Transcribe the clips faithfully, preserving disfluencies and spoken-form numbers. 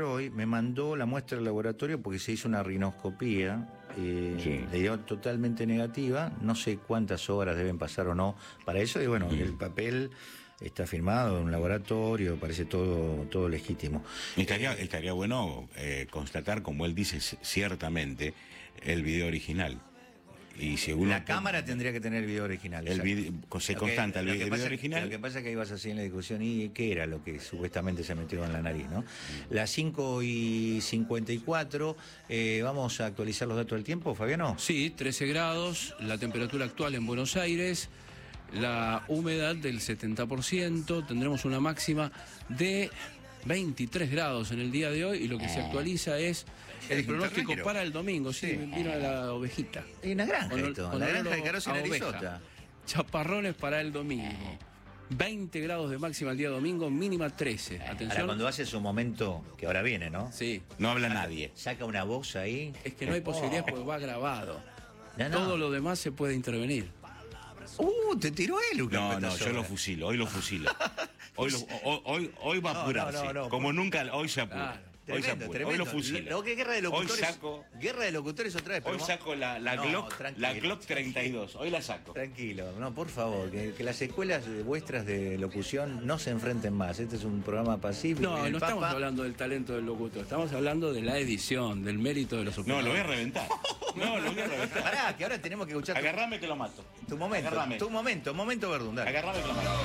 hoy, me mandó la muestra del laboratorio porque se hizo una rinoscopía, eh, Sí. le dio totalmente negativa, no sé cuántas horas deben pasar o no para eso, y bueno, Mm. el papel está firmado en un laboratorio, parece todo, todo legítimo. Estaría, estaría bueno eh, constatar, como él dice, c- ciertamente, el video original. Y si uno La cámara tendría que tener el video original. El exacto. video, se Lo que- constata el, lo vi- que el pasa- video original. Lo que pasa es que ibas así en la discusión, ¿y qué era lo que supuestamente se metió en la nariz, no? Las cinco y cincuenta y cuatro, eh, vamos a actualizar los datos del tiempo, Fabiano. Sí, trece grados, la temperatura actual en Buenos Aires, la humedad del setenta por ciento, tendremos una máxima de veintitrés grados en el día de hoy y lo que se actualiza es el ¿Es pronóstico interneiro? para el domingo. Sí, Sí. vino la ovejita. Hay una granja Con ol- esto, con la olor granja de Carosi a oveja. Narizota. Chaparrones para el domingo. veinte grados de máxima el día domingo, mínima trece. Ahora, Atención. cuando hace su momento, que ahora viene, ¿no? Sí, No habla nadie. Saca una voz ahí. es que no hay posibilidad porque va grabado. No, no. Todo lo demás se puede intervenir. Uh, te tiró él, Lucas. No, no, Petasola. yo lo fusilo, hoy lo fusilo. Hoy, lo- hoy, hoy, hoy va a No, apurarse. no, no, no, como por- nunca, hoy se apura. Claro. Hoy se Tremendo, apura. tremendo. Hoy lo fusilo. Lo que guerra de locutores. Hoy saco, Guerra de locutores otra vez. hoy pero- saco la, la No, Glock, tranquilo. la Glock treinta y dos. Hoy la saco. Tranquilo, no, por favor, que, que las escuelas vuestras de locución no se enfrenten más. Este es un programa pacífico. No, y el no estamos Papa- hablando del talento del locutor, estamos hablando de la edición, del mérito de los No, operadores. lo voy a reventar. No, lo voy a reventar. Pará, que ahora tenemos que escuchar tu, Agarrame que lo mato. tu momento. Agarrame. Tu momento, momento Verdun, dale. Agarrame que lo mato.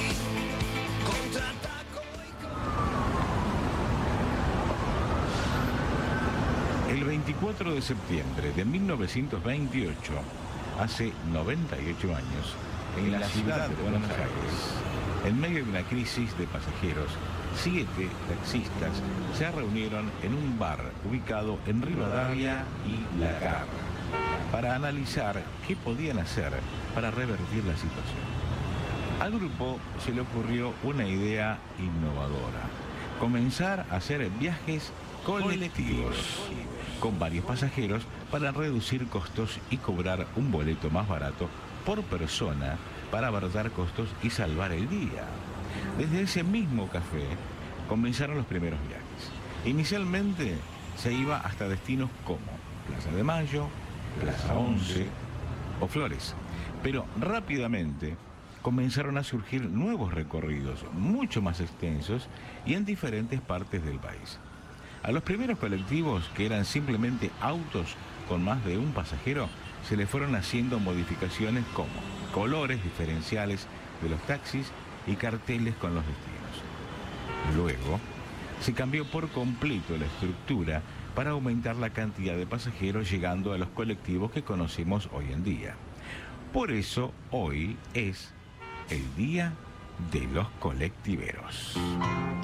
El veinticuatro de septiembre de mil novecientos veintiocho, hace noventa y ocho años, en la ciudad de Buenos Aires, en medio de una crisis de pasajeros, siete taxistas se reunieron en un bar ubicado en Rivadavia y La Carra para analizar qué podían hacer para revertir la situación. Al grupo se le ocurrió una idea innovadora: comenzar a hacer viajes colectivos con varios pasajeros para reducir costos y cobrar un boleto más barato por persona para abaratar costos y salvar el día. Desde ese mismo café comenzaron los primeros viajes. Inicialmente se iba hasta destinos como Plaza de Mayo, Plaza once o Flores, pero rápidamente comenzaron a surgir nuevos recorridos mucho más extensos y en diferentes partes del país. A los primeros colectivos, que eran simplemente autos con más de un pasajero, se le fueron haciendo modificaciones como colores diferenciales de los taxis y carteles con los destinos. Luego, se cambió por completo la estructura para aumentar la cantidad de pasajeros, llegando a los colectivos que conocemos hoy en día. Por eso, hoy es el Día de los Colectiveros.